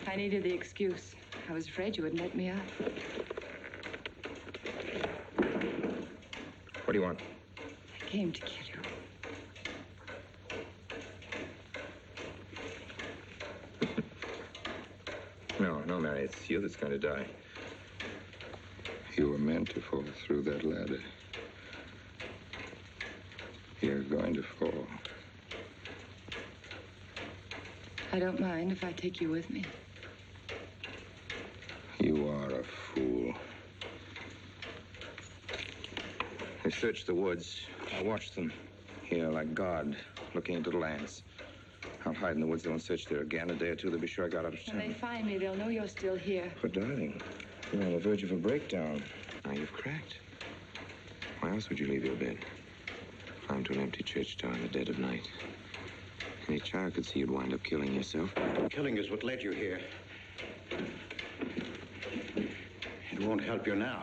I needed the excuse. I was afraid you wouldn't let me out. What do you want? I came to kill you. No, Mary, it's you that's going to die. You were meant to fall through that ladder. You're going to fall. I don't mind if I take you with me. You are a fool. They searched the woods. I watched them here like God, looking into the lands. I'll hide in the woods. They won't search there again. A day or two, they'll be sure I got out of town. When they find me, they'll know you're still here. But, darling, you're on the verge of a breakdown. Now you've cracked. Why else would you leave your bed? Climb to an empty church door in the dead of night. Any child could see you'd wind up killing yourself. Killing is what led you here. It won't help you now.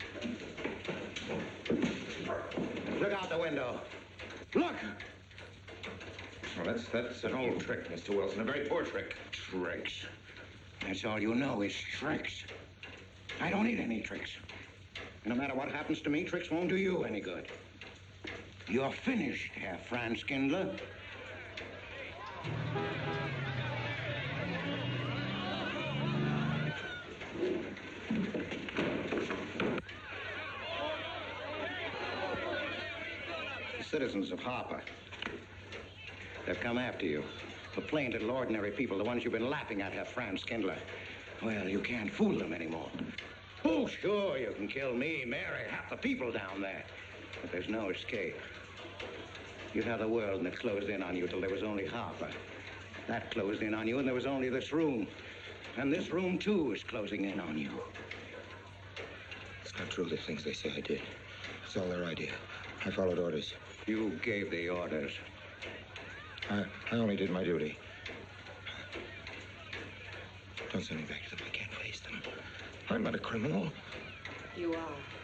Look out the window. Look! Well, that's an old trick, Mr. Wilson. A very poor trick. Tricks. That's all you know is tricks. I don't need any tricks. No matter what happens to me, tricks won't do you any good. You're finished, Herr Franz Kindler. The citizens of Harper. They've come after you. The plain little ordinary people, the ones you've been laughing at, Herr Franz Kindler. Well, you can't fool them anymore. Oh, sure, you can kill me, Mary, half the people down there. But there's no escape. You had the world and it closed in on you till there was only Harper. That closed in on you and there was only this room. And this room, too, is closing in on you. It's not true, the things they say I did. It's all their idea. I followed orders. You gave the orders. I only did my duty. Don't send me back to them. I can't face them. I'm not a criminal. You are.